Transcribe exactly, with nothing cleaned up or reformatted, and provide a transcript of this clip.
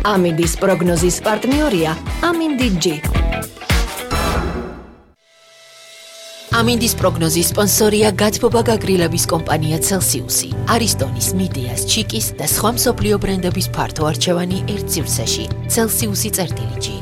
ამინდის პროგნოზის პარტნიორია ამინდი ჯი. ამინდის პროგნოზის სპონსორია გათბობა გაგრილების კომპანია Celsius-ი, არისტონის, მიდეას, ჩიკის და სხვა მსოფლიო ბრენდების ფართო არჩევანი ერთ სივრცეში. Celsius-ი წერტილი ჯი.